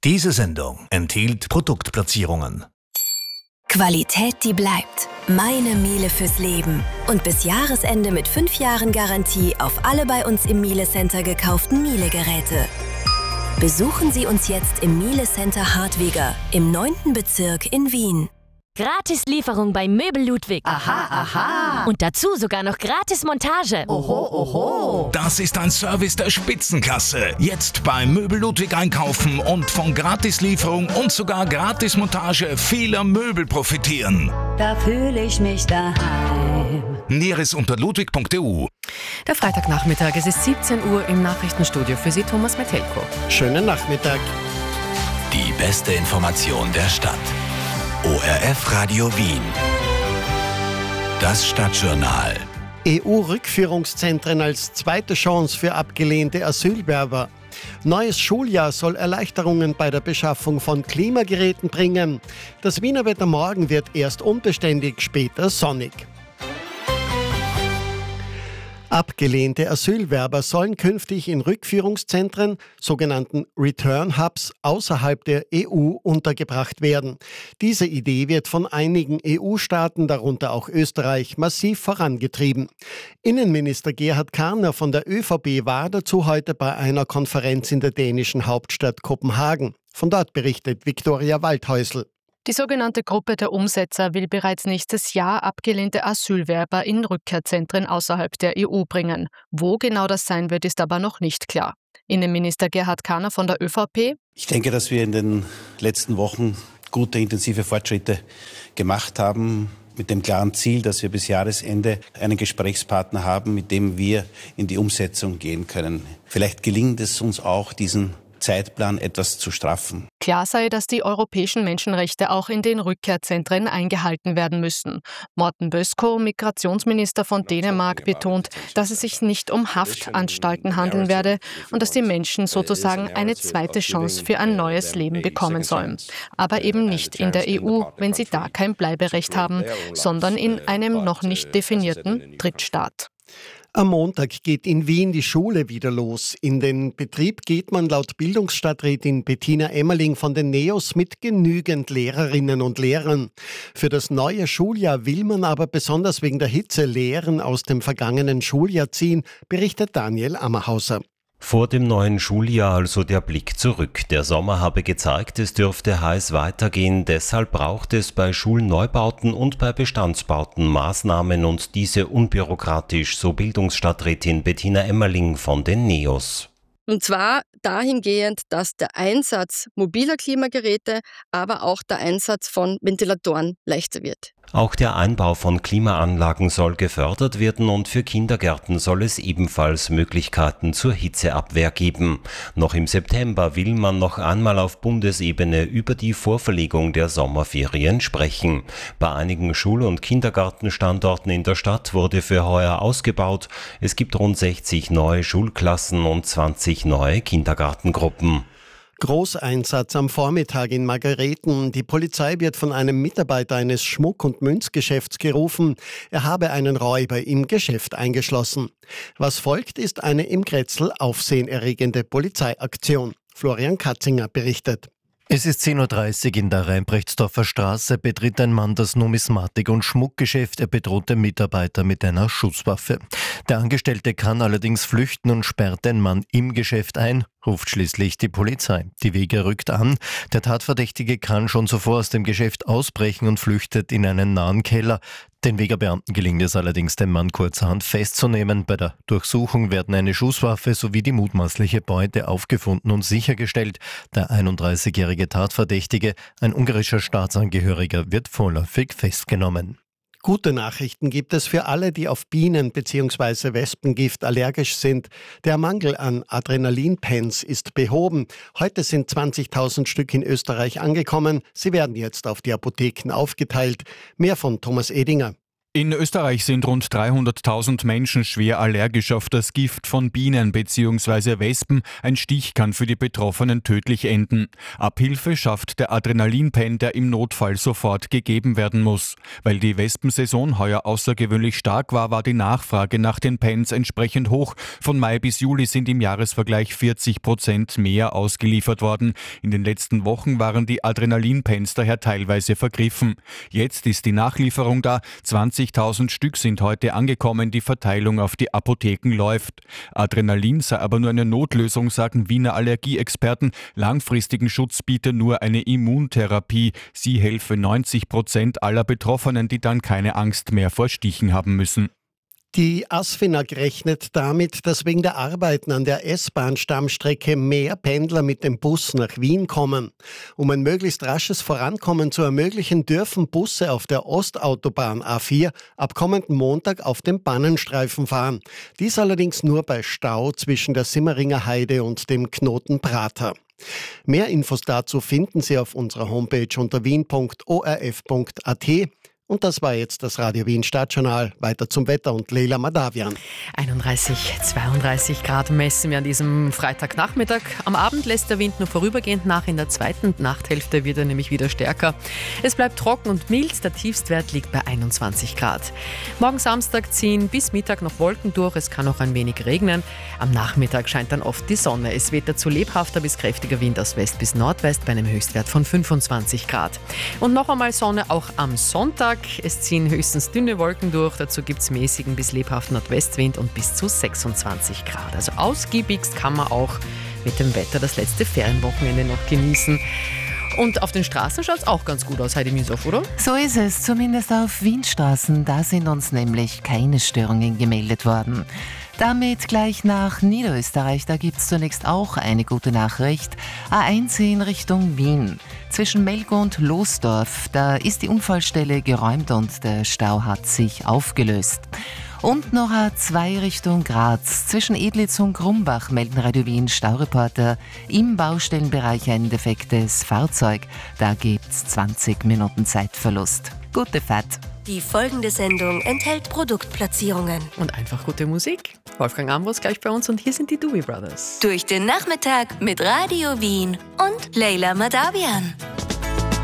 Diese Sendung enthielt Produktplatzierungen. Qualität, die bleibt. Meine Miele fürs Leben. Und bis Jahresende mit 5 Jahren Garantie auf alle bei uns im Miele Center gekauften Miele-Geräte. Besuchen Sie uns jetzt im Miele Center Hartwiger im 9. Bezirk in Wien. Gratislieferung bei Möbel Ludwig. Aha, aha. Und dazu sogar noch gratis Montage. Oho, oho. Das ist ein Service der Spitzenklasse. Jetzt bei Möbel Ludwig einkaufen und von Gratislieferung und sogar Gratismontage vieler Möbel profitieren. Da fühle ich mich daheim. Näheres unter ludwig.eu. Der Freitagnachmittag, es ist 17 Uhr im Nachrichtenstudio. Für Sie Thomas Metelko. Schönen Nachmittag. Die beste Information der Stadt. ORF Radio Wien. Das Stadtjournal. EU-Rückführungszentren als zweite Chance für abgelehnte Asylwerber. Neues Schuljahr soll Erleichterungen bei der Beschaffung von Klimageräten bringen. Das Wiener Wetter morgen wird erst unbeständig, später sonnig. Abgelehnte Asylwerber sollen künftig in Rückführungszentren, sogenannten Return Hubs, außerhalb der EU untergebracht werden. Diese Idee wird von einigen EU-Staaten, darunter auch Österreich, massiv vorangetrieben. Innenminister Gerhard Karner von der ÖVP war dazu heute bei einer Konferenz in der dänischen Hauptstadt Kopenhagen. Von dort berichtet Viktoria Waldhäusl. Die sogenannte Gruppe der Umsetzer will bereits nächstes Jahr abgelehnte Asylwerber in Rückkehrzentren außerhalb der EU bringen. Wo genau das sein wird, ist aber noch nicht klar. Innenminister Gerhard Karner von der ÖVP: Ich denke, dass wir in den letzten Wochen gute, intensive Fortschritte gemacht haben, mit dem klaren Ziel, dass wir bis Jahresende einen Gesprächspartner haben, mit dem wir in die Umsetzung gehen können. Vielleicht gelingt es uns auch, diesen Zeitplan etwas zu straffen. Klar sei, dass die europäischen Menschenrechte auch in den Rückkehrzentren eingehalten werden müssen. Morten Bødskov, Migrationsminister von Dänemark, betont, dass es sich nicht um Haftanstalten handeln werde und dass die Menschen sozusagen eine zweite Chance für ein neues Leben bekommen sollen. Aber eben nicht in der EU, wenn sie da kein Bleiberecht haben, sondern in einem noch nicht definierten Drittstaat. Am Montag geht in Wien die Schule wieder los. In den Betrieb geht man laut Bildungsstadträtin Bettina Emmerling von den NEOS mit genügend Lehrerinnen und Lehrern. Für das neue Schuljahr will man aber besonders wegen der Hitze Lehren aus dem vergangenen Schuljahr ziehen, berichtet Daniel Ammerhauser. Vor dem neuen Schuljahr also der Blick zurück. Der Sommer habe gezeigt, es dürfte heiß weitergehen. Deshalb braucht es bei Schulneubauten und bei Bestandsbauten Maßnahmen und diese unbürokratisch, so Bildungsstadträtin Bettina Emmerling von den NEOS. Und zwar dahingehend, dass der Einsatz mobiler Klimageräte, aber auch der Einsatz von Ventilatoren leichter wird. Auch der Einbau von Klimaanlagen soll gefördert werden und für Kindergärten soll es ebenfalls Möglichkeiten zur Hitzeabwehr geben. Noch im September will man noch einmal auf Bundesebene über die Vorverlegung der Sommerferien sprechen. Bei einigen Schul- und Kindergartenstandorten in der Stadt wurde für heuer ausgebaut. Es gibt rund 60 neue Schulklassen und 20 neue Kindergartengruppen. Großeinsatz am Vormittag in Margareten. Die Polizei wird von einem Mitarbeiter eines Schmuck- und Münzgeschäfts gerufen. Er habe einen Räuber im Geschäft eingeschlossen. Was folgt, ist eine im Grätzl aufsehenerregende Polizeiaktion. Florian Katzinger berichtet. Es ist 10.30 Uhr in der Rheinbrechtsdorfer Straße, betritt ein Mann das Numismatik- und Schmuckgeschäft. Er bedroht den Mitarbeiter mit einer Schusswaffe. Der Angestellte kann allerdings flüchten und sperrt den Mann im Geschäft ein, ruft schließlich die Polizei. Die Wege rückt an. Der Tatverdächtige kann schon zuvor aus dem Geschäft ausbrechen und flüchtet in einen nahen Keller. Den Wegerbeamten gelingt es allerdings, den Mann kurzerhand festzunehmen. Bei der Durchsuchung werden eine Schusswaffe sowie die mutmaßliche Beute aufgefunden und sichergestellt. Der 31-jährige Tatverdächtige, ein ungarischer Staatsangehöriger, wird vorläufig festgenommen. Gute Nachrichten gibt es für alle, die auf Bienen- bzw. Wespengift allergisch sind. Der Mangel an Adrenalinpens ist behoben. Heute sind 20.000 Stück in Österreich angekommen. Sie werden jetzt auf die Apotheken aufgeteilt. Mehr von Thomas Edinger. In Österreich sind rund 300.000 Menschen schwer allergisch auf das Gift von Bienen bzw. Wespen. Ein Stich kann für die Betroffenen tödlich enden. Abhilfe schafft der Adrenalinpen, der im Notfall sofort gegeben werden muss. Weil die Wespensaison heuer außergewöhnlich stark war, war die Nachfrage nach den Pens entsprechend hoch. Von Mai bis Juli sind im Jahresvergleich 40% mehr ausgeliefert worden. In den letzten Wochen waren die Adrenalinpens daher teilweise vergriffen. Jetzt ist die Nachlieferung da. 20.000 Stück sind heute angekommen, die Verteilung auf die Apotheken läuft. Adrenalin sei aber nur eine Notlösung, sagen Wiener Allergieexperten. Langfristigen Schutz biete nur eine Immuntherapie. Sie helfe 90% aller Betroffenen, die dann keine Angst mehr vor Stichen haben müssen. Die ASFINAG rechnet damit, dass wegen der Arbeiten an der S-Bahn-Stammstrecke mehr Pendler mit dem Bus nach Wien kommen. Um ein möglichst rasches Vorankommen zu ermöglichen, dürfen Busse auf der Ostautobahn A4 ab kommenden Montag auf dem Bannenstreifen fahren. Dies allerdings nur bei Stau zwischen der Simmeringer Heide und dem Knoten Prater. Mehr Infos dazu finden Sie auf unserer Homepage unter wien.orf.at. Und das war jetzt das Radio Wien Stadtjournal. Weiter zum Wetter und Leila Madavian. 31, 32 Grad messen wir an diesem Freitagnachmittag. Am Abend lässt der Wind nur vorübergehend nach. In der zweiten Nachthälfte wird er nämlich wieder stärker. Es bleibt trocken und mild. Der Tiefstwert liegt bei 21 Grad. Morgen Samstag ziehen bis Mittag noch Wolken durch. Es kann auch ein wenig regnen. Am Nachmittag scheint dann oft die Sonne. Es weht dazu lebhafter bis kräftiger Wind aus West bis Nordwest bei einem Höchstwert von 25 Grad. Und noch einmal Sonne auch am Sonntag. Es ziehen höchstens dünne Wolken durch, dazu gibt es mäßigen bis lebhaften Nordwestwind und bis zu 26 Grad. Also ausgiebigst kann man auch mit dem Wetter das letzte Ferienwochenende noch genießen. Und auf den Straßen schaut es auch ganz gut aus, Heidi Müshoff, oder? So ist es, zumindest auf Wienstraßen. Da sind uns nämlich keine Störungen gemeldet worden. Damit gleich nach Niederösterreich, da gibt es zunächst auch eine gute Nachricht. A1 in Richtung Wien. Zwischen Melgo und Losdorf, da ist die Unfallstelle geräumt und der Stau hat sich aufgelöst. Und noch A2 Richtung Graz. Zwischen Edlitz und Grumbach melden Radio Wien Staureporter im Baustellenbereich ein defektes Fahrzeug. Da gibt's 20 Minuten Zeitverlust. Gute Fahrt. Die folgende Sendung enthält Produktplatzierungen. Und einfach gute Musik. Wolfgang Ambros gleich bei uns und hier sind die Doobie Brothers. Durch den Nachmittag mit Radio Wien und Leila Madavian.